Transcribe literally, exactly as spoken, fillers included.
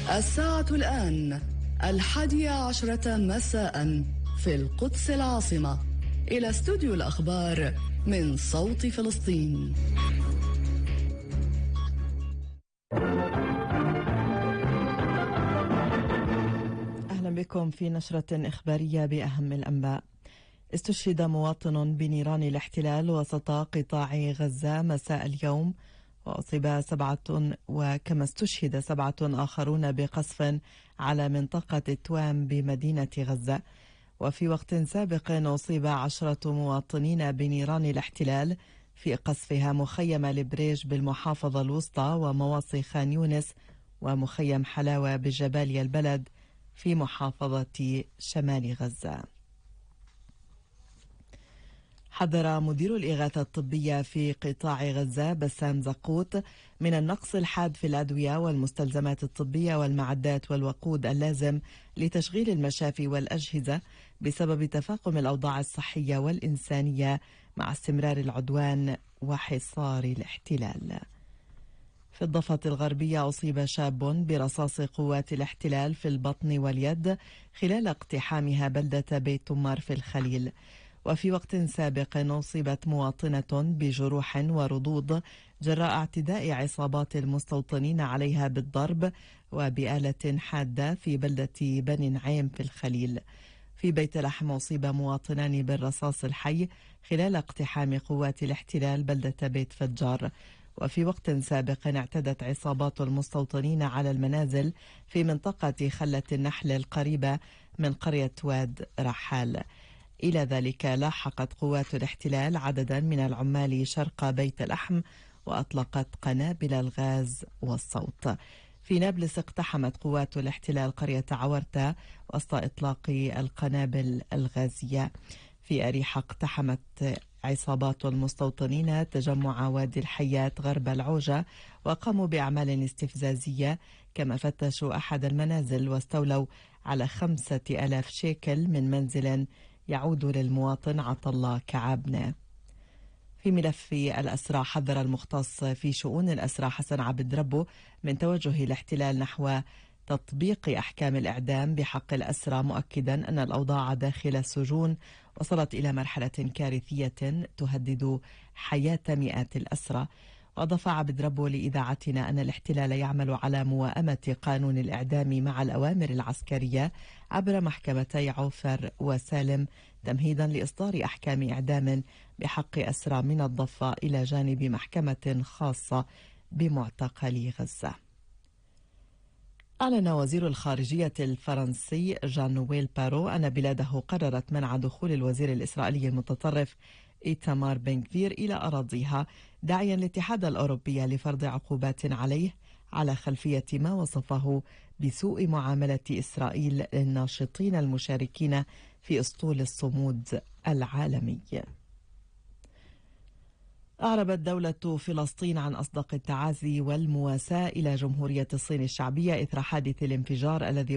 الساعة الآن الحادية عشرة مساء في القدس العاصمة. إلى استوديو الأخبار من صوت فلسطين. أهلا بكم في نشرة إخبارية بأهم الأنباء. استشهد مواطن بنيران الاحتلال وسط قطاع غزة مساء اليوم، وأصيب سبعة وكما استشهد سبعة آخرون بقصف على منطقة التوام بمدينة غزة. وفي وقت سابق أصيب عشرة مواطنين بنيران الاحتلال في قصفها مخيم البريج بالمحافظة الوسطى ومواصي خان يونس ومخيم حلاوة بجباليا البلد في محافظة شمال غزة. حذر مدير الإغاثة الطبية في قطاع غزة بسام زقوت من النقص الحاد في الأدوية والمستلزمات الطبية والمعدات والوقود اللازم لتشغيل المشافي والأجهزة بسبب تفاقم الأوضاع الصحية والإنسانية مع استمرار العدوان وحصار الاحتلال. في الضفة الغربية أصيب شاب برصاص قوات الاحتلال في البطن واليد خلال اقتحامها بلدة بيت تمار في الخليل. وفي وقت سابق أصيبت مواطنة بجروح ورضوض جراء اعتداء عصابات المستوطنين عليها بالضرب وبآلة حادة في بلدة بني نعيم في الخليل. في بيت لحم أصيب مواطنان بالرصاص الحي خلال اقتحام قوات الاحتلال بلدة بيت فجار. وفي وقت سابق اعتدت عصابات المستوطنين على المنازل في منطقة خلة النحل القريبة من قرية واد رحال. إلى ذلك لاحقت قوات الاحتلال عددا من العمال شرق بيت لحم وأطلقت قنابل الغاز والصوت. في نابلس اقتحمت قوات الاحتلال قرية عورتة وسط إطلاق القنابل الغازية. في أريحة اقتحمت عصابات المستوطنين تجمع وادي الحيات غرب العوجة وقاموا بأعمال استفزازية، كما فتشوا أحد المنازل واستولوا على خمسة ألاف شيكل من منزل يعود للمواطن عطلة كعابنة. في ملف الأسرى حذر المختص في شؤون الأسرى حسن عبد ربه من توجه الاحتلال نحو تطبيق أحكام الإعدام بحق الأسرى، مؤكدا أن الأوضاع داخل السجون وصلت إلى مرحلة كارثية تهدد حياة مئات الأسرى. وأضاف عبد ربه لإذاعتنا أن الاحتلال يعمل على موائمة قانون الإعدام مع الأوامر العسكرية عبر محكمتي عوفر وسالم، تمهيدا لإصدار أحكام إعدام بحق أسرى من الضفة إلى جانب محكمة خاصة بمعتقل غزة. أعلن وزير الخارجية الفرنسي جان نويل بارو أن بلاده قررت منع دخول الوزير الإسرائيلي المتطرف إيتامار بن غفير إلى أراضيها، داعيا الاتحاد الأوروبي لفرض عقوبات عليه على خلفية ما وصفه بسوء معاملة إسرائيل للناشطين المشاركين في أسطول الصمود العالمي. أعربت دولة فلسطين عن أصدق التعازي والمواساة إلى جمهورية الصين الشعبية إثر حادث الانفجار الذي